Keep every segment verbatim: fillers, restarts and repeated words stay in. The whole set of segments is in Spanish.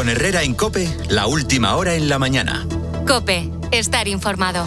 Con Herrera en COPE, la última hora en la mañana. COPE, estar informado.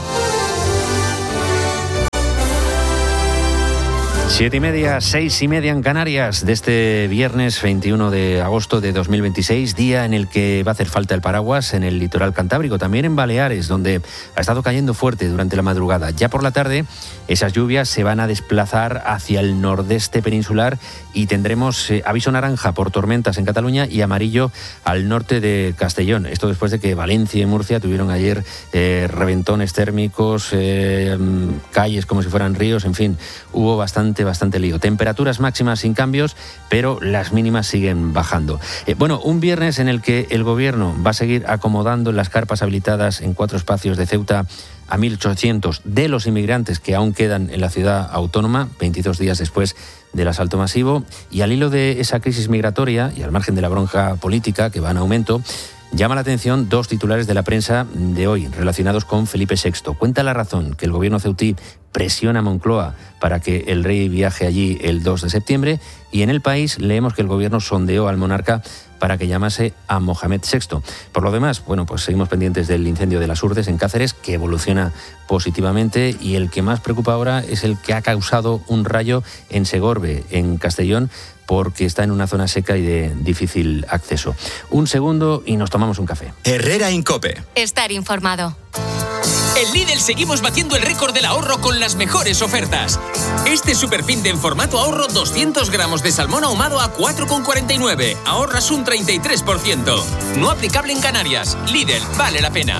Siete y media, seis y media en Canarias de este viernes veintiuno de agosto de dos mil veintiséis, día en el que va a hacer falta el paraguas en el litoral cantábrico, también en Baleares, donde ha estado cayendo fuerte durante la madrugada. Ya por la tarde, esas lluvias se van a desplazar hacia el nordeste peninsular y tendremos eh, aviso naranja por tormentas en Cataluña y amarillo al norte de Castellón. Esto después de que Valencia y Murcia tuvieron ayer eh, reventones térmicos, eh, calles como si fueran ríos, en fin, hubo bastante bastante lío. Temperaturas máximas sin cambios, pero las mínimas siguen bajando. Eh, bueno, un viernes en el que el gobierno va a seguir acomodando las carpas habilitadas en cuatro espacios de Ceuta a mil ochocientos de los inmigrantes que aún quedan en la ciudad autónoma, veintidós días después del asalto masivo, y al hilo de esa crisis migratoria y al margen de la bronca política que va en aumento, llama la atención dos titulares de la prensa de hoy relacionados con Felipe sexto. Cuenta La Razón que el gobierno ceutí presiona a Moncloa para que el rey viaje allí el dos de septiembre, y en El País leemos que el gobierno sondeó al monarca para que llamase a Mohamed sexto. Por lo demás, bueno, pues seguimos pendientes del incendio de las Urdes en Cáceres, que evoluciona positivamente, y el que más preocupa ahora es el que ha causado un rayo en Segorbe, en Castellón, porque está en una zona seca y de difícil acceso. Un segundo y nos tomamos un café. Herrera en COPE. Estar informado. En Lidl seguimos batiendo el récord del ahorro con las mejores ofertas. Este superfin de en formato ahorro, doscientos gramos de salmón ahumado a cuatro con cuarenta y nueve. Ahorras un treinta y tres por ciento. No aplicable en Canarias. Lidl, vale la pena.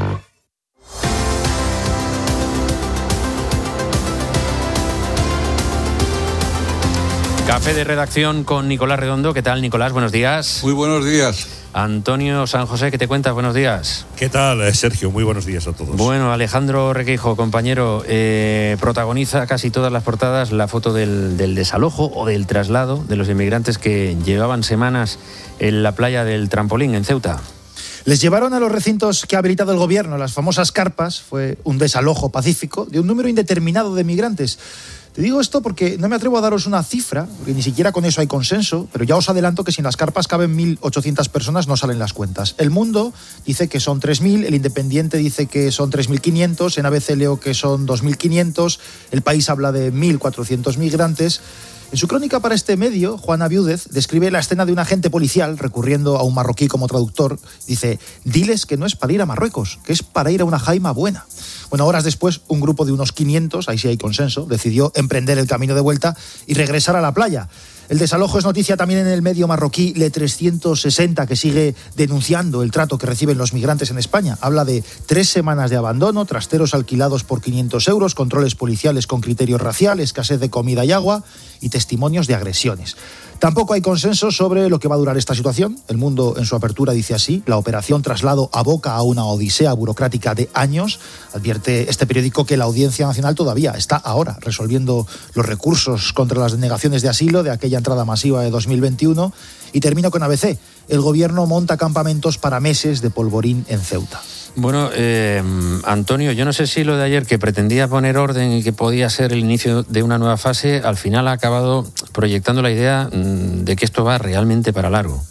Café de redacción con Nicolás Redondo. ¿Qué tal, Nicolás? Buenos días. Muy buenos días. Antonio San José, ¿qué te cuentas? Buenos días. ¿Qué tal, Sergio? Muy buenos días a todos. Bueno, Alejandro Requeijo, compañero, eh, protagoniza casi todas las portadas la foto del, del desalojo o del traslado de los inmigrantes que llevaban semanas en la playa del Trampolín, en Ceuta. Les llevaron a los recintos que ha habilitado el gobierno, las famosas carpas. Fue un desalojo pacífico de un número indeterminado de migrantes. Te digo esto porque no me atrevo a daros una cifra, porque ni siquiera con eso hay consenso, pero ya os adelanto que si en las carpas caben mil ochocientas personas no salen las cuentas. El Mundo dice que son tres mil, El Independiente dice que son tres mil quinientos, en A B C leo que son dos mil quinientos, El País habla de mil cuatrocientos migrantes. En su crónica para este medio, Juana Viúdez describe la escena de un agente policial recurriendo a un marroquí como traductor. Dice, diles que no es para ir a Marruecos, que es para ir a una jaima buena. Bueno, horas después, un grupo de unos quinientos, ahí sí hay consenso, decidió emprender el camino de vuelta y regresar a la playa. El desalojo es noticia también en el medio marroquí Le trescientos sesenta, que sigue denunciando el trato que reciben los migrantes en España. Habla de tres semanas de abandono, trasteros alquilados por quinientos euros, controles policiales con criterios raciales, escasez de comida y agua y testimonios de agresiones. Tampoco hay consenso sobre lo que va a durar esta situación. El Mundo, en su apertura, dice así: la operación traslado aboca a una odisea burocrática de años. Advierte este periódico que la Audiencia Nacional todavía está ahora resolviendo los recursos contra las denegaciones de asilo de aquella entrada masiva de dos mil veintiuno. Y termino con A B C. El gobierno monta campamentos para meses de polvorín en Ceuta. Bueno, eh, Antonio, yo no sé si lo de ayer, que pretendía poner orden y que podía ser el inicio de una nueva fase, al final ha acabado proyectando la idea de que esto va realmente para largo.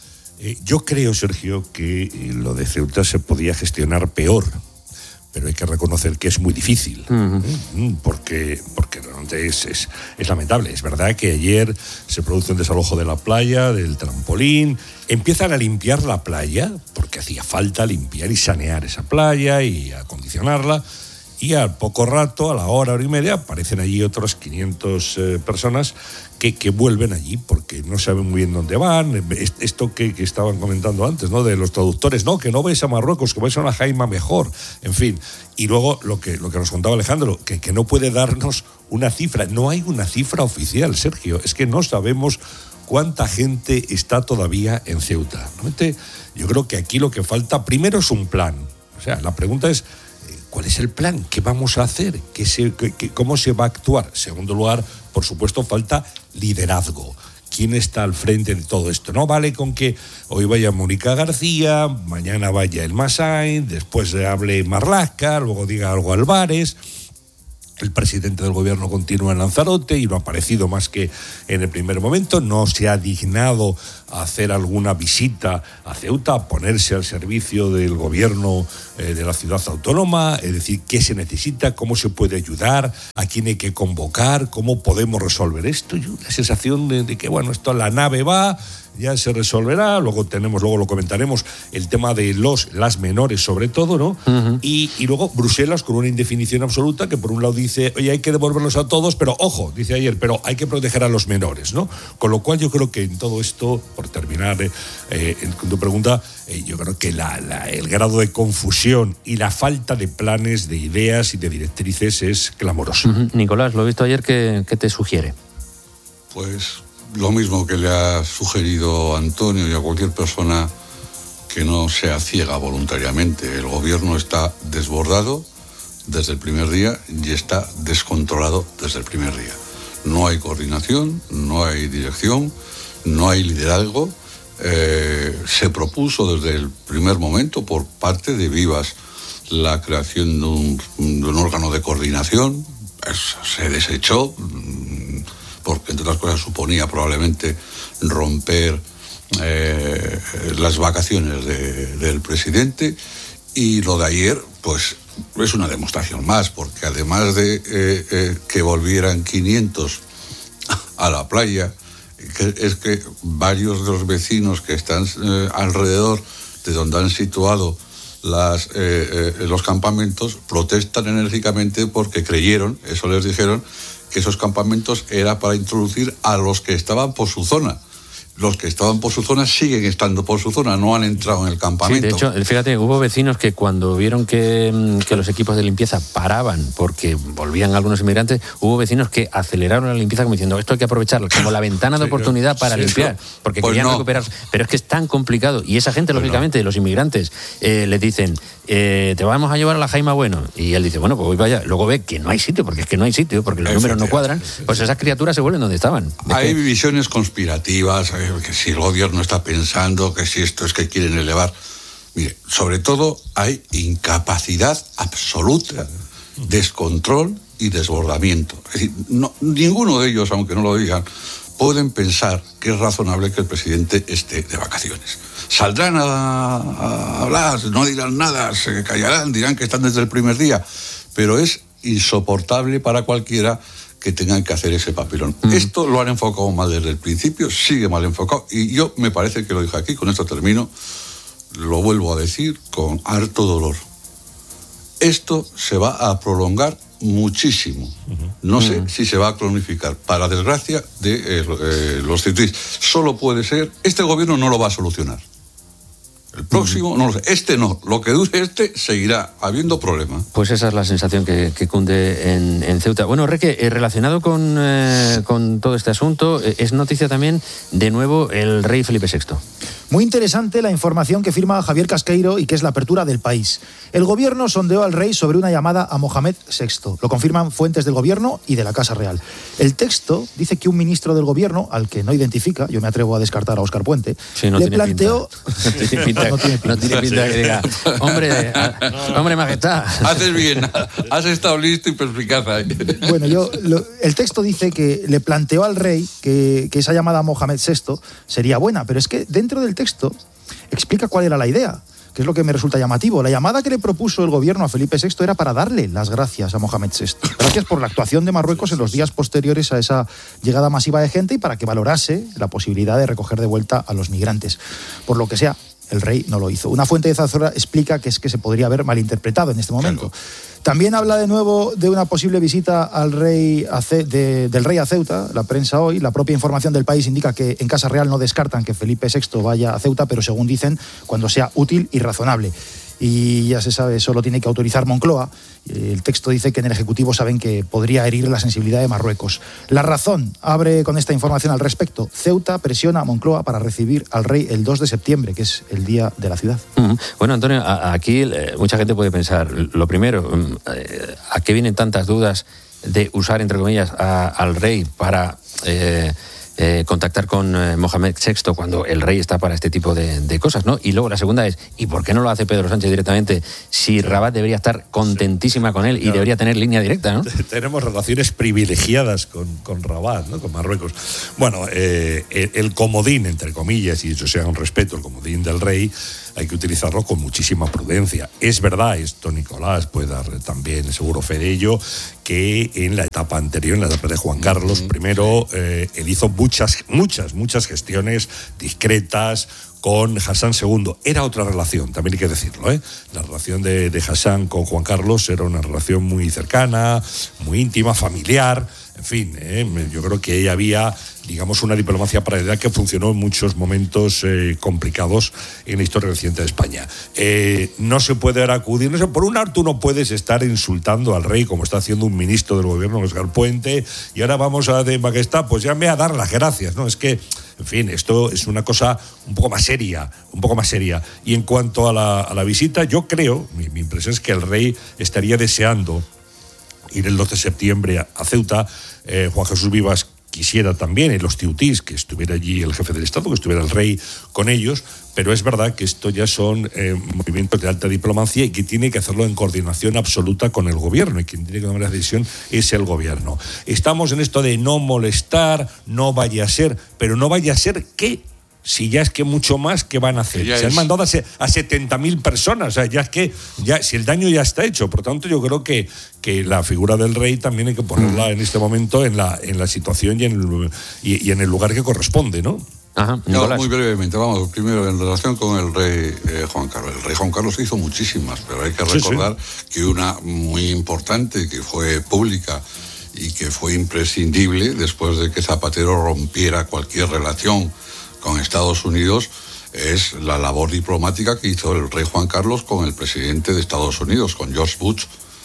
Eh, yo creo, Sergio, que lo de Ceuta se podía gestionar peor, pero hay que reconocer que es muy difícil, uh-huh. porque, porque realmente es, es, es lamentable. Es verdad que ayer se produce un desalojo de la playa, del trampolín, empiezan a limpiar la playa, porque hacía falta limpiar y sanear esa playa y acondicionarla, y al poco rato, a la hora, hora y media, aparecen allí otras quinientas eh, personas que, que vuelven allí porque no saben muy bien dónde van. Esto que, que estaban comentando antes, ¿no?, de los traductores, no, que no vais a Marruecos, que vais a una jaima mejor, en fin. Y luego lo que, lo que nos contaba Alejandro, que, que no puede darnos una cifra. No hay una cifra oficial, Sergio, es que no sabemos cuánta gente está todavía en Ceuta. Realmente, yo creo que aquí lo que falta primero es un plan. O sea, la pregunta es, ¿cuál es el plan? ¿Qué vamos a hacer? ¿Qué se, qué, ¿Cómo se va a actuar? En segundo lugar, por supuesto, falta liderazgo. ¿Quién está al frente de todo esto? No vale con que hoy vaya Mónica García, mañana vaya El Massain, después hable Marlaska, luego diga algo Álvarez. El presidente del gobierno continúa en Lanzarote y no ha aparecido más que en el primer momento. No se ha dignado a hacer alguna visita a Ceuta, a ponerse al servicio del gobierno eh, de la ciudad autónoma, es decir, qué se necesita, cómo se puede ayudar, a quién hay que convocar, cómo podemos resolver esto. Y una sensación de, de que, bueno, esto la nave va, ya se resolverá. Luego tenemos, luego lo comentaremos, el tema de los las menores sobre todo, ¿no? Uh-huh. Y, y luego Bruselas con una indefinición absoluta que por un lado dice, oye, hay que devolverlos a todos, pero ojo, dice ayer, pero hay que proteger a los menores, ¿no? Con lo cual yo creo que en todo esto, por terminar eh, eh, en tu pregunta, eh, yo creo que la, la, el grado de confusión y la falta de planes, de ideas y de directrices es clamoroso. Uh-huh. Nicolás, lo he visto ayer, ¿qué, qué te sugiere? Pues lo mismo que le ha sugerido Antonio y a cualquier persona que no sea ciega voluntariamente. El gobierno está desbordado desde el primer día y está descontrolado desde el primer día. No hay coordinación, no hay dirección, no hay liderazgo. Eh, se propuso desde el primer momento por parte de Vivas la creación de un, de un órgano de coordinación. Eso se desechó, porque entre otras cosas suponía probablemente romper eh, las vacaciones de, del presidente. Y lo de ayer, pues, es una demostración más, porque además de eh, eh, que volvieran quinientos a la playa, que es que varios de los vecinos que están eh, alrededor de donde han situado las, eh, eh, los campamentos protestan enérgicamente porque creyeron, eso les dijeron, que esos campamentos era para introducir a los que estaban por su zona. Los que estaban por su zona siguen estando por su zona, no han entrado en el campamento. Sí, de hecho, fíjate, hubo vecinos que cuando vieron que, que los equipos de limpieza paraban porque volvían algunos inmigrantes, hubo vecinos que aceleraron la limpieza como diciendo, esto hay que aprovecharlo como la ventana de oportunidad para sí, limpiar, porque pues querían no. recuperar. Pero es que es tan complicado. Y esa gente, pues lógicamente, no. los inmigrantes, eh, les dicen, eh, te vamos a llevar a la Jaima Bueno. Y él dice, bueno, pues voy para allá. Luego ve que no hay sitio, porque es que no hay sitio, porque los números no cuadran. Pues esas criaturas se vuelven donde estaban. Hay que... visiones conspirativas, que si el gobierno está pensando, que si esto es que quieren elevar. Mire, sobre todo hay incapacidad absoluta, descontrol y desbordamiento. Es decir, no, ninguno de ellos, aunque no lo digan, pueden pensar que es razonable que el presidente esté de vacaciones. Saldrán a, a hablar, no dirán nada, se callarán, dirán que están desde el primer día, pero es insoportable para cualquiera que tengan que hacer ese papelón. Mm. Esto lo han enfocado mal desde el principio, sigue mal enfocado, y yo me parece que lo dije aquí, con esto termino, lo vuelvo a decir con harto dolor. Esto se va a prolongar muchísimo. No sé mm. si se va a cronificar, para desgracia de eh, eh, los ceutíes. Solo puede ser, este gobierno no lo va a solucionar. El próximo, no lo sé. Este no. Lo que dure este, seguirá habiendo problemas. Pues esa es la sensación que, que cunde en, en Ceuta. Bueno, Reque, eh, relacionado con, eh, con todo este asunto, eh, es noticia también, de nuevo, el rey Felipe sexto. Muy interesante la información que firma Javier Casqueiro y que es la apertura del País. El gobierno sondeó al rey sobre una llamada a Mohamed sexto. Lo confirman fuentes del gobierno y de la Casa Real. El texto dice que un ministro del gobierno, al que no identifica, yo me atrevo a descartar a Óscar Puente, sí, no le planteó... No tiene pinta. No tiene pinta, no tiene pinta que diga, hombre, a, hombre majestad. Haces bien, has estado listo y perspicaz ahí. Bueno, yo, lo, el texto dice que le planteó al rey que, que esa llamada a Mohamed sexto sería buena, pero es que dentro del texto explica cuál era la idea, que es lo que me resulta llamativo. La llamada que le propuso el gobierno a Felipe sexto era para darle las gracias a Mohamed sexto. Gracias por la actuación de Marruecos en los días posteriores a esa llegada masiva de gente y para que valorase la posibilidad de recoger de vuelta a los migrantes. Por lo que sea, el rey no lo hizo. Una fuente de Zazora explica que es que se podría haber malinterpretado en este momento. Claro. También habla de nuevo de una posible visita al rey a Ce- de, del rey a Ceuta, la prensa hoy. La propia información del País indica que en Casa Real no descartan que Felipe sexto vaya a Ceuta, pero según dicen, cuando sea útil y razonable. Y ya se sabe, solo tiene que autorizar Moncloa. El texto dice que en el Ejecutivo saben que podría herir la sensibilidad de Marruecos. La Razón abre con esta información al respecto. Ceuta presiona a Moncloa para recibir al rey el dos de septiembre, que es el día de la ciudad. Uh-huh. Bueno, Antonio, a- aquí eh, mucha gente puede pensar, lo primero, eh, ¿a qué vienen tantas dudas de usar, entre comillas, a- al rey para... Eh, eh, contactar con eh, Mohamed sexto cuando el rey está para este tipo de, de cosas, ¿no? Y luego la segunda es, ¿y por qué no lo hace Pedro Sánchez directamente si Rabat debería estar contentísima con él y debería tener línea directa, ¿no? Tenemos relaciones privilegiadas con, con Rabat, ¿no? Con Marruecos. Bueno, eh, el, el comodín, entre comillas, y eso sea un respeto, el comodín del rey, hay que utilizarlo con muchísima prudencia. Es verdad, esto Nicolás puede dar también seguro fe de ello, que en la etapa anterior, en la etapa de Juan Carlos primero, eh, él hizo muchas, muchas, muchas gestiones discretas con Hassan segundo. Era otra relación, también hay que decirlo, ¿eh? La relación de, de Hassan con Juan Carlos era una relación muy cercana, muy íntima, familiar. En fin, eh, yo creo que ahí había, digamos, una diplomacia paralela que funcionó en muchos momentos eh, complicados en la historia reciente de España. Eh, no se puede ahora acudir, no sé, por un lado tú no puedes estar insultando al rey como está haciendo un ministro del gobierno, Óscar Puente, y ahora vamos a de majestad, pues ya me voy a dar las gracias, ¿no? Es que, en fin, esto es una cosa un poco más seria, un poco más seria. Y en cuanto a la, a la visita, yo creo, mi, mi impresión es que el rey estaría deseando ir el doce de septiembre a, a Ceuta. eh, Juan Jesús Vivas quisiera también, en los tiutís, que estuviera allí el jefe del Estado, que estuviera el rey con ellos, pero es verdad que esto ya son eh, movimientos de alta diplomacia y que tiene que hacerlo en coordinación absoluta con el gobierno, y quien tiene que tomar la decisión es el gobierno. Estamos en esto de no molestar, no vaya a ser, pero no vaya a ser ¿qué? Si ya es que mucho más que van a hacer. Se es... han mandado a, se, a setenta mil personas, o sea, ya es que ya, si el daño ya está hecho. Por tanto, yo creo que, que la figura del rey también hay que ponerla en este momento en la, en la situación y en, el, y, y en el lugar que corresponde, ¿no? Ajá, no, muy brevemente, vamos, primero en relación con el rey eh, Juan Carlos. El rey Juan Carlos hizo muchísimas, pero hay que recordar sí, sí. que una muy importante, que fue pública y que fue imprescindible después de que Zapatero rompiera cualquier relación con Estados Unidos, es la labor diplomática que hizo el rey Juan Carlos con el presidente de Estados Unidos, con George Bush.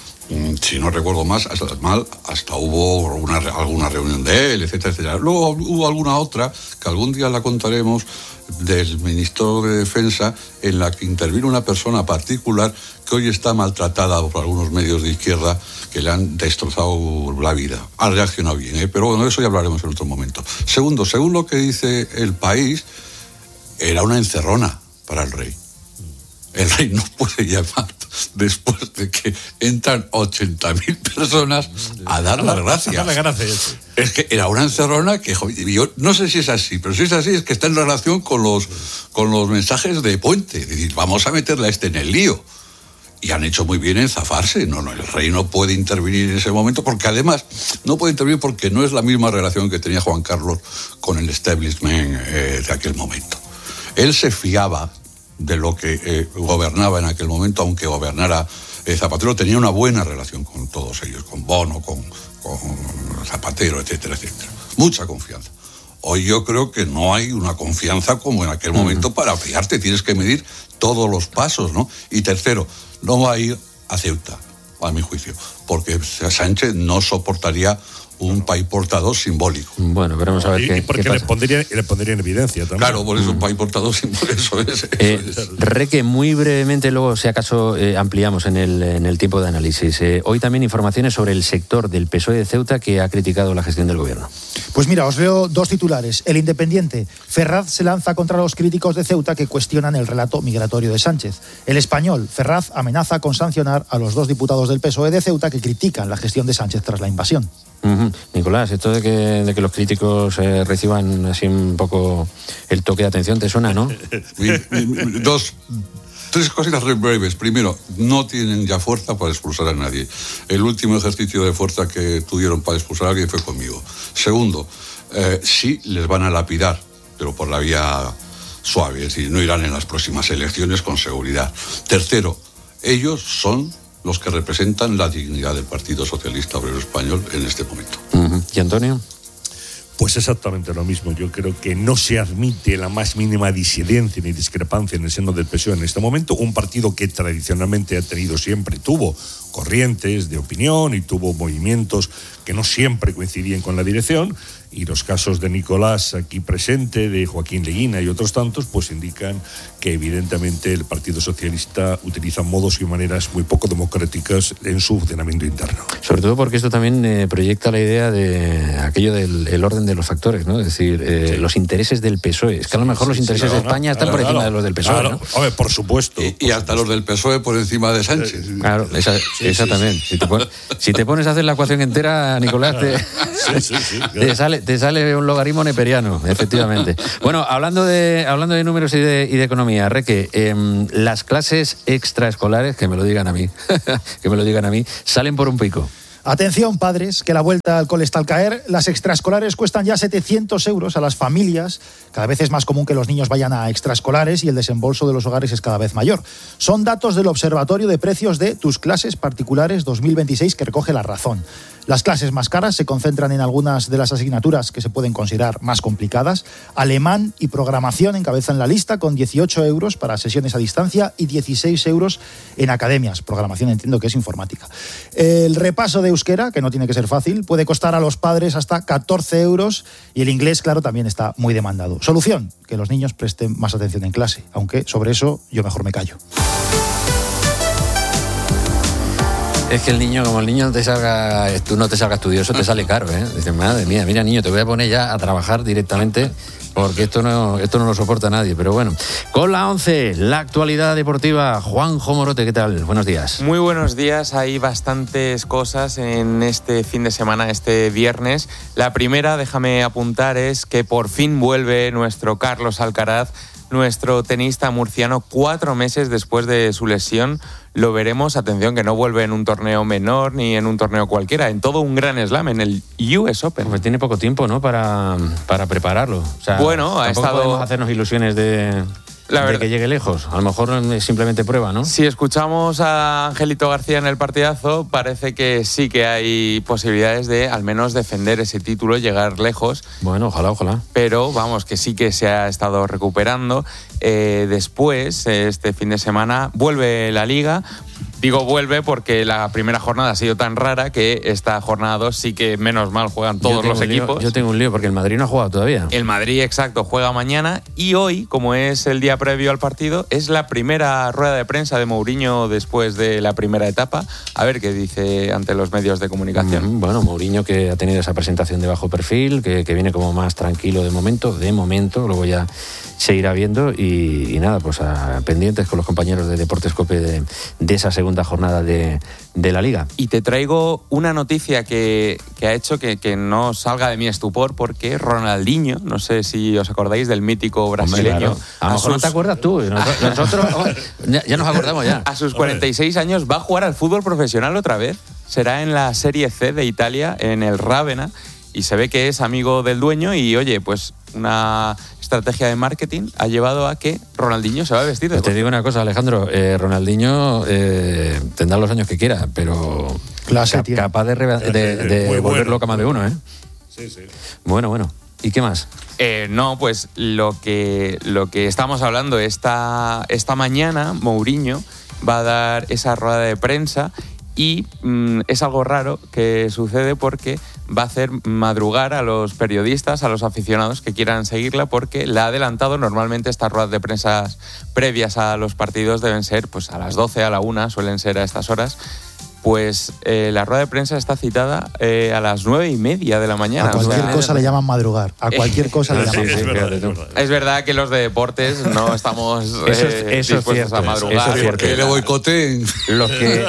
Si no recuerdo más, hasta, mal, hasta hubo una, alguna reunión de él, etcétera, etcétera. Luego hubo alguna otra, que algún día la contaremos, del ministro de Defensa, en la que intervino una persona particular que hoy está maltratada por algunos medios de izquierda que le han destrozado la vida. Ha reaccionado bien, ¿eh? Pero bueno, de eso ya hablaremos en otro momento. Segundo, según lo que dice El País, era una encerrona para el rey. El rey no puede llamar después de que entran ochenta mil personas a dar las gracias. Es que era una encerrona que, yo no sé si es así, pero si es así es que está en relación con los, con los mensajes de Puente. Es decir, vamos a meterle a este en el lío. Y han hecho muy bien en zafarse. No, no, el rey no puede intervenir en ese momento, porque además no puede intervenir porque no es la misma relación que tenía Juan Carlos con el establishment eh, de aquel momento. Él se fiaba de lo que eh, gobernaba en aquel momento, aunque gobernara eh, Zapatero, tenía una buena relación con todos ellos, con Bono, con, con Zapatero, etcétera, etcétera. Mucha confianza. Hoy yo creo que no hay una confianza como en aquel momento uh-huh. para fiarte, tienes que medir todos los pasos, ¿no? Y tercero, no va a ir a Ceuta, a mi juicio, porque Sánchez no soportaría un país portador simbólico. Bueno, veremos a ver y, qué, y porque qué le, pasa. Pondría, le pondría en evidencia también. Claro, por eso un país portador simbólico, eso es. Eso eh, es. Reque, muy brevemente, luego si acaso eh, ampliamos en el, en el tiempo de análisis. Eh, hoy también informaciones sobre el sector del P S O E de Ceuta que ha criticado la gestión del gobierno. Pues mira, os leo dos titulares. El Independiente. Ferraz se lanza contra los críticos de Ceuta que cuestionan el relato migratorio de Sánchez. El Español. Ferraz amenaza con sancionar a los dos diputados del P S O E de Ceuta que critican la gestión de Sánchez tras la invasión. Uh-huh. Nicolás, esto de que, de que los críticos eh, reciban así un poco el toque de atención, ¿te suena, no? Dos, tres cositas breves. Primero, no tienen ya fuerza para expulsar a nadie. El último ejercicio de fuerza que tuvieron para expulsar a alguien fue conmigo. Segundo, eh, sí les van a lapidar, pero por la vía suave, es decir, no irán en las próximas elecciones con seguridad. Tercero, ellos son los que representan la dignidad del Partido Socialista Obrero Español en este momento. Uh-huh. ¿Y Antonio? Pues exactamente lo mismo. Yo creo que no se admite la más mínima disidencia ni discrepancia en el seno del P S O E en este momento. Un partido que tradicionalmente ha tenido siempre, tuvo corrientes de opinión y tuvo movimientos que no siempre coincidían con la dirección. y los casos de Nicolás aquí presente, de Joaquín Leguina y otros tantos, pues indican que evidentemente el Partido Socialista utiliza modos y maneras muy poco democráticas en su funcionamiento interno. Sobre todo porque esto también eh, proyecta la idea de aquello del el orden de los factores, ¿no? Es decir, eh, sí. los intereses del P S O E. Es que a lo mejor sí, los intereses sí, sí, de España no, están claro, por encima claro, de los del P S O E, claro. ¿no? A ver, por supuesto. Y, por y hasta supuesto. los del P S O E por encima de Sánchez. Claro, esa, sí, esa sí, también. Sí. Si, te pones, si te pones a hacer la ecuación entera, Nicolás, te, sí, sí, sí, claro. te, sale, te sale un logaritmo neperiano, efectivamente. Bueno, hablando de, hablando de números y de, y de economía, Reque, eh, las clases extraescolares, que me lo digan a mí, que me lo digan a mí, salen por un pico. Atención, padres, que la vuelta al cole está al caer. Las extraescolares cuestan ya setecientos euros a las familias. Cada vez es más común que los niños vayan a extraescolares y el desembolso de los hogares es cada vez mayor. Son datos del Observatorio de Precios de Tus Clases Particulares dos mil veintiséis que recoge La Razón. Las clases más caras se concentran en algunas de las asignaturas que se pueden considerar más complicadas. Alemán y programación encabezan la lista con dieciocho euros para sesiones a distancia y dieciséis euros en academias. Programación entiendo que es informática. El repaso de euskera, que no tiene que ser fácil, puede costar a los padres hasta catorce euros y el inglés, claro, también está muy demandado. Solución, que los niños presten más atención en clase, aunque sobre eso yo mejor me callo. Es que el niño, como el niño no te salga, tú no te salga estudioso, te sale caro, ¿eh? Dices, madre mía, mira niño, te voy a poner ya a trabajar directamente porque esto no, esto no lo soporta nadie. Pero bueno, con la once, la actualidad deportiva. Juanjo Morote, ¿qué tal? Buenos días. Muy buenos días. Hay bastantes cosas en este fin de semana, este viernes. La primera, déjame apuntar, es que por fin vuelve nuestro Carlos Alcaraz, nuestro tenista murciano, cuatro meses después de su lesión. Lo veremos, atención, que no vuelve en un torneo menor ni en un torneo cualquiera, en todo un gran slam, en el U S Open. Pues tiene poco tiempo, ¿no?, para, para prepararlo. O sea, bueno, ha estado... podemos hacernos ilusiones de... La de que llegue lejos. A lo mejor es simplemente prueba, ¿no? Si escuchamos a Angelito García en el partidazo, parece que sí que hay posibilidades de al menos defender ese título, llegar lejos. Bueno, ojalá, ojalá. Pero vamos, que sí que se ha estado recuperando. Eh, después, este fin de semana, vuelve la Liga. Digo vuelve porque la primera jornada ha sido tan rara que esta jornada dos sí que menos mal juegan todos los equipos. Lío, yo tengo un lío porque el Madrid no ha jugado todavía. El Madrid, exacto, juega mañana y hoy, como es el día previo al partido, es la primera rueda de prensa de Mourinho después de la primera etapa. A ver qué dice ante los medios de comunicación. Mm, bueno, Mourinho, que ha tenido esa presentación de bajo perfil, que, que viene como más tranquilo de momento, de momento, luego ya se irá viendo y, y nada, pues a, pendientes con los compañeros de Deportes Cope de, de esa segunda jornada de, de la Liga. Y te traigo una noticia que, que ha hecho que, que no salga de mi estupor, porque Ronaldinho, no sé si os acordáis del mítico brasileño. Hombre, claro. A lo mejor sus... no te acuerdas tú, nosotros, nosotros oh, ya, ya nos acordamos ya. A sus cuarenta y seis años va a jugar al fútbol profesional otra vez, será en la Serie C de Italia, en el Ravenna, y se ve que es amigo del dueño y oye, pues una estrategia de marketing ha llevado a que Ronaldinho se va a vestir de... Pues te digo una cosa, Alejandro, eh, Ronaldinho eh, tendrá los años que quiera, pero Clase, cap- capaz de, reba- de, de volver bueno. loca más de uno, ¿eh? Sí, sí. Bueno, bueno. ¿Y qué más? Eh, no, pues lo que, lo que estamos hablando, esta, esta mañana Mourinho va a dar esa rueda de prensa y mmm, es algo raro que sucede porque va a hacer madrugar a los periodistas, a los aficionados que quieran seguirla, porque la ha adelantado. Normalmente estas ruedas de prensa previas a los partidos deben ser pues a las doce, a la una, suelen ser a estas horas. Pues eh, la rueda de prensa está citada eh, a las nueve y media de la mañana. A cualquier o sea, cosa le llaman madrugar. A cualquier cosa le llaman sí, es, verdad, madrugar. es, verdad. Es verdad que los de deportes no estamos eh, eso es, eso dispuestos es cierto, a madrugar. eso es cierto. Que le boicoteen. Los que,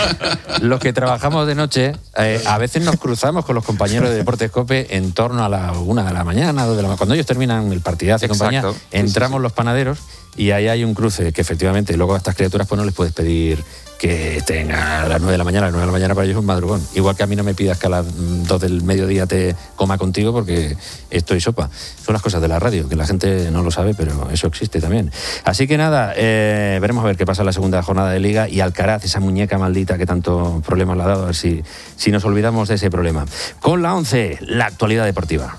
los que trabajamos de noche, eh, a veces nos cruzamos con los compañeros de Deportes Cope en torno a la una de la mañana, dos de la mañana. Cuando ellos terminan el partidazo y compañía, entramos sí, sí. los panaderos y ahí hay un cruce que efectivamente luego a estas criaturas pues no les puedes pedir que estén a las nueve de la mañana, a las nueve de la mañana para ellos es un madrugón. Igual que a mí no me pidas que a las dos del mediodía te coma contigo porque estoy sopa. Son las cosas de la radio, que la gente no lo sabe, pero eso existe también. Así que nada, eh, veremos a ver qué pasa en la segunda jornada de Liga y Alcaraz, esa muñeca maldita que tanto problemas le ha dado, a ver si, si nos olvidamos de ese problema. Con la once, la actualidad deportiva.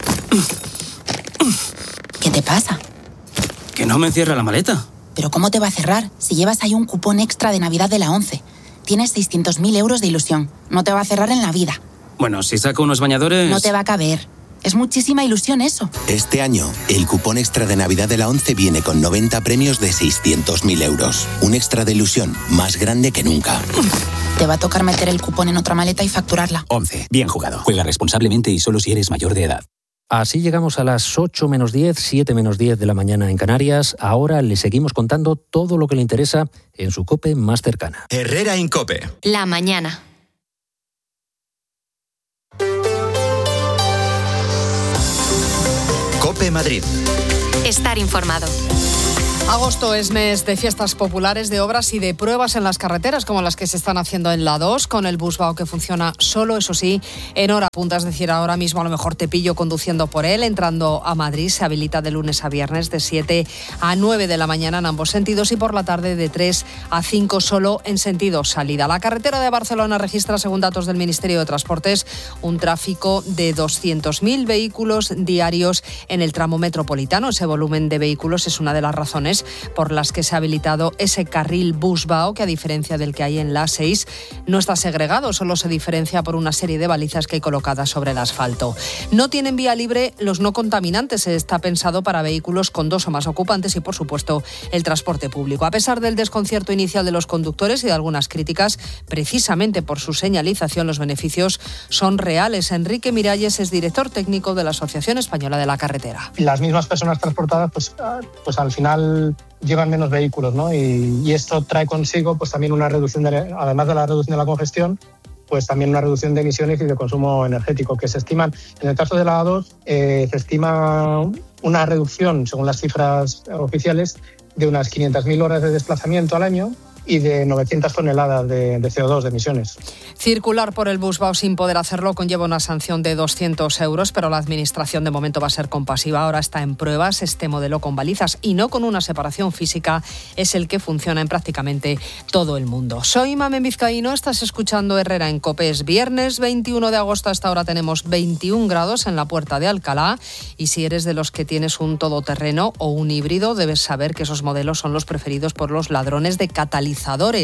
¿Qué te pasa? Que no me encierra la maleta. ¿Pero cómo te va a cerrar si llevas ahí un cupón extra de Navidad de la once? Tienes seiscientos mil euros de ilusión. No te va a cerrar en la vida. Bueno, si saco unos bañadores... No te va a caber. Es muchísima ilusión eso. Este año, el cupón extra de Navidad de la ONCE viene con noventa premios de seiscientos mil euros. Un extra de ilusión más grande que nunca. Te va a tocar meter el cupón en otra maleta y facturarla. ONCE. Bien jugado. Juega responsablemente y solo si eres mayor de edad. Así llegamos a las ocho menos diez, siete menos diez de la mañana en Canarias. Ahora le seguimos contando todo lo que le interesa en su COPE más cercana. Herrera Incope. La mañana. COPE Madrid. Estar informado. Agosto es mes de fiestas populares, de obras y de pruebas en las carreteras, como las que se están haciendo en la dos, con el Busbao que funciona solo, eso sí, en hora punta. Es decir, ahora mismo a lo mejor te pillo conduciendo por él. Entrando a Madrid se habilita de lunes a viernes de siete a nueve de la mañana en ambos sentidos y por la tarde de tres a cinco solo en sentido salida. La carretera de Barcelona registra, según datos del Ministerio de Transportes, un tráfico de doscientos mil vehículos diarios en el tramo metropolitano. Ese volumen de vehículos es una de las razones por las que se ha habilitado ese carril Busbao, que a diferencia del que hay en la A seis, no está segregado, solo se diferencia por una serie de balizas que hay colocadas sobre el asfalto. No tienen vía libre los no contaminantes, está pensado para vehículos con dos o más ocupantes y, por supuesto, el transporte público. A pesar del desconcierto inicial de los conductores y de algunas críticas, precisamente por su señalización, los beneficios son reales. Enrique Miralles es director técnico de la Asociación Española de la Carretera. Las mismas personas transportadas, pues, pues al final llevan menos vehículos, ¿no? Y, y esto trae consigo pues también una reducción, de, además de la reducción de la congestión, pues también una reducción de emisiones y de consumo energético, que se estiman, en el caso de la A dos, eh, se estima una reducción, según las cifras oficiales, de unas quinientas mil horas de desplazamiento al año y de novecientas toneladas de, de C O dos, de emisiones. Circular por el Busbao sin poder hacerlo conlleva una sanción de doscientos euros, pero la Administración de momento va a ser compasiva. Ahora está en pruebas este modelo con balizas y no con una separación física. Es el que funciona en prácticamente todo el mundo. Soy Mamen Vizcaíno, estás escuchando Herrera en COPE. Es viernes veintiuno de agosto, hasta ahora tenemos veintiún grados en la Puerta de Alcalá, y si eres de los que tienes un todoterreno o un híbrido, debes saber que esos modelos son los preferidos por los ladrones de catalizadores.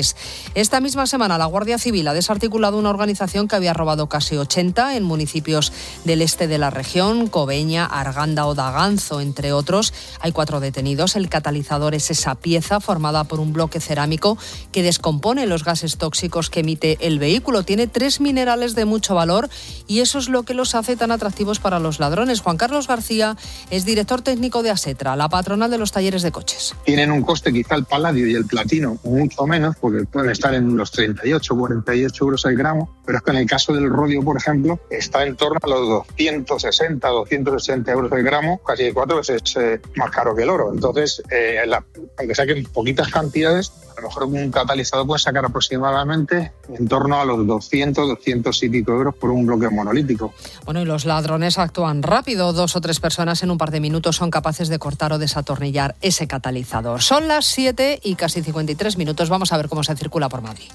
Esta misma semana la Guardia Civil ha desarticulado una organización que había robado casi ochenta en municipios del este de la región, Cobeña, Arganda o Daganzo, entre otros. Hay cuatro detenidos. El catalizador es esa pieza formada por un bloque cerámico que descompone los gases tóxicos que emite el vehículo. Tiene tres minerales de mucho valor y eso es lo que los hace tan atractivos para los ladrones. Juan Carlos García es director técnico de Asetra, la patronal de los talleres de coches. Tienen un coste, quizá el paladio y el platino, mucho menos, porque pueden estar en los treinta y ocho, cuarenta y ocho euros el gramo, pero es que en el caso del rodio, por ejemplo, está en torno a los doscientos sesenta, doscientos sesenta euros el gramo, casi cuatro veces eh, más caro que el oro. Entonces, eh, la, aunque saquen poquitas cantidades, a lo mejor un catalizador puede sacar aproximadamente en torno a los doscientos, doscientos y pico euros por un bloque monolítico. Bueno, y los ladrones actúan rápido. Dos o tres personas en un par de minutos son capaces de cortar o desatornillar ese catalizador. Son las siete y casi cincuenta y tres minutos. Vamos a ver cómo se circula por Madrid.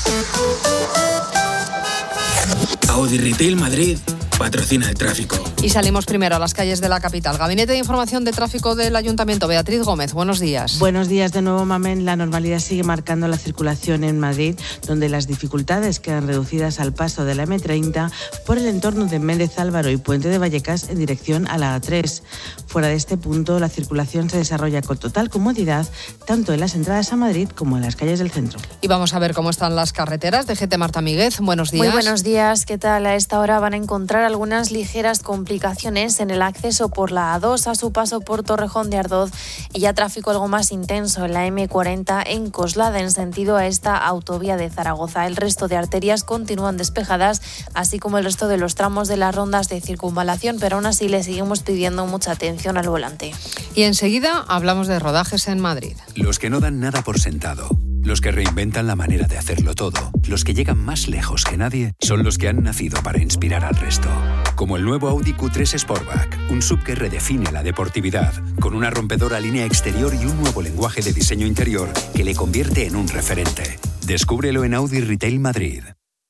Audi Retail Madrid patrocina el tráfico. Y salimos primero a las calles de la capital. Gabinete de Información de Tráfico del Ayuntamiento. Beatriz Gómez, buenos días. Buenos días de nuevo, Mamen. La normalidad sigue marcando la circulación en Madrid, donde las dificultades quedan reducidas al paso de la eme treinta por el entorno de Méndez Álvaro y Puente de Vallecas en dirección a la A tres. Fuera de este punto, la circulación se desarrolla con total comodidad, tanto en las entradas a Madrid como en las calles del centro. Y vamos a ver cómo están las carreteras. D G T Marta Míguez, buenos días. Muy buenos días. ¿Qué tal? A esta hora van a encontrar algunas ligeras complicaciones en el acceso por la A dos a su paso por Torrejón de Ardoz y ya tráfico algo más intenso en la eme cuarenta en Coslada en sentido a esta autovía de Zaragoza. El resto de arterias continúan despejadas, así como el resto de los tramos de las rondas de circunvalación, pero aún así le seguimos pidiendo mucha atención al volante. Y enseguida hablamos de rodajes en Madrid. Los que no dan nada por sentado, los que reinventan la manera de hacerlo todo, los que llegan más lejos que nadie, son los que han nacido para inspirar al resto. Como el nuevo Audi Q tres Sportback, un sub que redefine la deportividad, con una rompedora línea exterior y un nuevo lenguaje de diseño interior que le convierte en un referente. Descúbrelo en Audi Retail Madrid.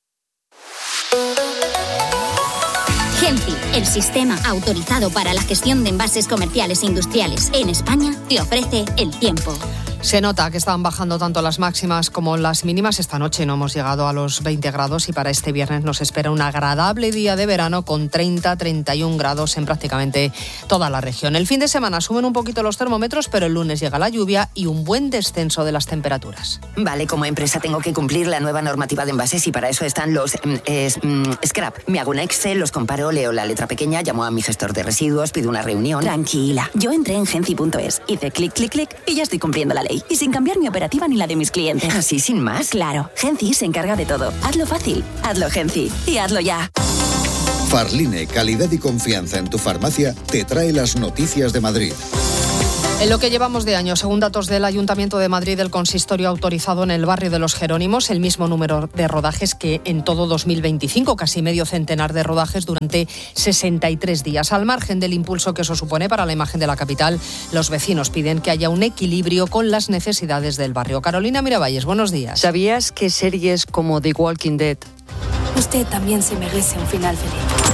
Genfi, el sistema autorizado para la gestión de envases comerciales e industriales en España, te ofrece el tiempo. Se nota que están bajando tanto las máximas como las mínimas. Esta noche no hemos llegado a los veinte grados y para este viernes nos espera un agradable día de verano con treinta a treinta y un grados en prácticamente toda la región. El fin de semana suben un poquito los termómetros, pero el lunes llega la lluvia y un buen descenso de las temperaturas. Vale, como empresa tengo que cumplir la nueva normativa de envases y para eso están los eh, scrap. Me hago un Excel, los comparo, leo la letra pequeña, llamo a mi gestor de residuos, pido una reunión. Tranquila, yo entré en genci punto es, hice clic, clic, clic y ya estoy cumpliendo la ley. Y sin cambiar mi operativa ni la de mis clientes. ¿Así sin más? Claro, Genci se encarga de todo. Hazlo fácil, hazlo Genci y hazlo ya. Farline, calidad y confianza en tu farmacia, te trae las noticias de Madrid. En lo que llevamos de año, según datos del Ayuntamiento de Madrid, el consistorio ha autorizado en el barrio de Los Jerónimos el mismo número de rodajes que en todo dos mil veinticinco, casi medio centenar de rodajes durante sesenta y tres días. Al margen del impulso que eso supone para la imagen de la capital, los vecinos piden que haya un equilibrio con las necesidades del barrio. Carolina Miravalles, buenos días. ¿Sabías que series como The Walking Dead? Usted también se merece un final feliz.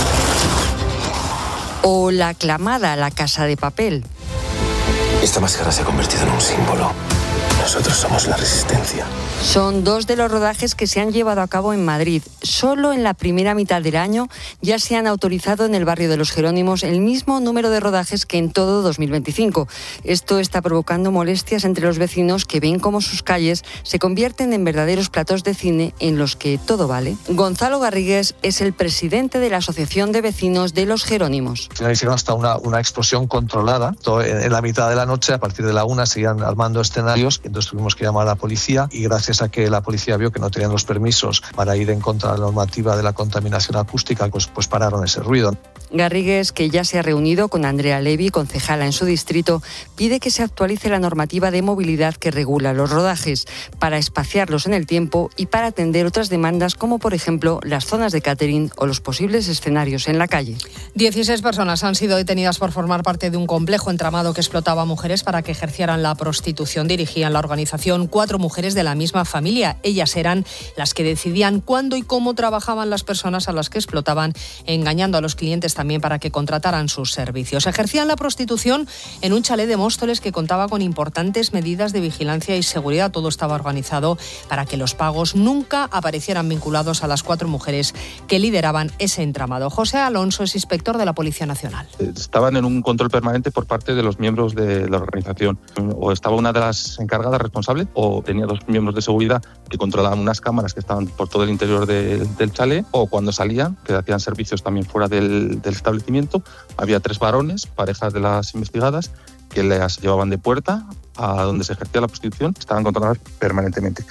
O la aclamada La Casa de Papel. Esta máscara se ha convertido en un símbolo. Nosotros somos la resistencia. Son dos de los rodajes que se han llevado a cabo en Madrid. Solo en la primera mitad del año ya se han autorizado en el barrio de Los Jerónimos el mismo número de rodajes que en todo dos mil veinticinco. Esto está provocando molestias entre los vecinos que ven cómo sus calles se convierten en verdaderos platos de cine en los que todo vale. Gonzalo Garrigues es el presidente de la Asociación de Vecinos de Los Jerónimos. Al final hicieron hasta una, una explosión controlada. Todo en, en la mitad de la noche, a partir de la una, seguían armando escenarios. Entonces tuvimos que llamar a la policía y gracias a que la policía vio que no tenían los permisos para ir en contra de la normativa de la contaminación acústica, pues, pues pararon ese ruido. Garrigues, que ya se ha reunido con Andrea Levy, concejala en su distrito, pide que se actualice la normativa de movilidad que regula los rodajes para espaciarlos en el tiempo y para atender otras demandas como, por ejemplo, las zonas de catering o los posibles escenarios en la calle. dieciséis personas han sido detenidas por formar parte de un complejo entramado que explotaba a mujeres para que ejercieran la prostitución. Dirigían la organización cuatro mujeres de la misma familia. Ellas eran las que decidían cuándo y cómo trabajaban las personas a las que explotaban, engañando a los clientes también para que contrataran sus servicios. Ejercían la prostitución en un chalet de Móstoles que contaba con importantes medidas de vigilancia y seguridad. Todo estaba organizado para que los pagos nunca aparecieran vinculados a las cuatro mujeres que lideraban ese entramado. José Alonso es inspector de la Policía Nacional. Estaban en un control permanente por parte de los miembros de la organización. O estaba una de las encargadas responsable o tenía dos miembros de seguridad que controlaban unas cámaras que estaban por todo el interior de, del chalet, o cuando salían, que hacían servicios también fuera del, del establecimiento, había tres varones, parejas de las investigadas, que las llevaban de puerta a donde se ejercía la prostitución, estaban controladas permanentemente.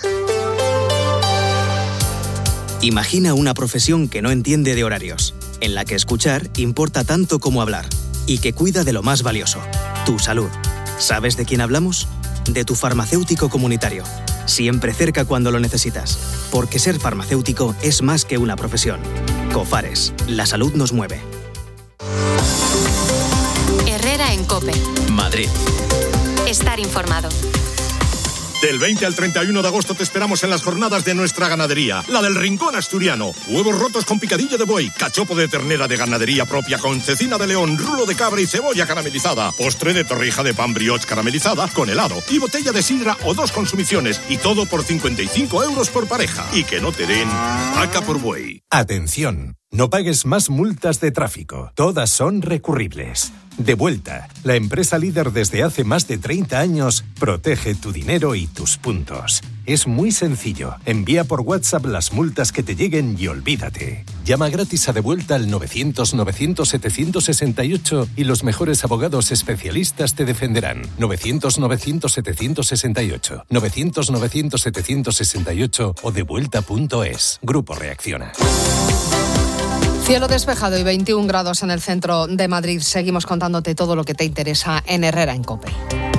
Imagina una profesión que no entiende de horarios, en la que escuchar importa tanto como hablar y que cuida de lo más valioso, tu salud. ¿Sabes de quién hablamos? De tu farmacéutico comunitario. Siempre cerca cuando lo necesitas. Porque ser farmacéutico es más que una profesión. Cofares, la salud nos mueve. Herrera en COPE. Madrid. Estar informado. Del veinte al treinta y uno de agosto te esperamos en las jornadas de nuestra ganadería, la del Rincón Asturiano. Huevos rotos con picadillo de buey, cachopo de ternera de ganadería propia con cecina de león, rulo de cabra y cebolla caramelizada, postre de torrija de pan brioche caramelizada con helado y botella de sidra o dos consumiciones, y todo por cincuenta y cinco euros por pareja. Y que no te den vaca por buey. Atención, no pagues más multas de tráfico. Todas son recurribles. Devuelta, la empresa líder desde hace más de treinta años, protege tu dinero y tus puntos. Es muy sencillo. Envía por WhatsApp las multas que te lleguen y olvídate. Llama gratis a Devuelta al novecientos novecientos setecientos sesenta y ocho y los mejores abogados especialistas te defenderán. novecientos novecientos setecientos sesenta y ocho, novecientos novecientos setecientos sesenta y ocho o devuelta punto es. Grupo Reacciona. Cielo despejado y veintiún grados en el centro de Madrid. Seguimos contándote todo lo que te interesa en Herrera en COPE.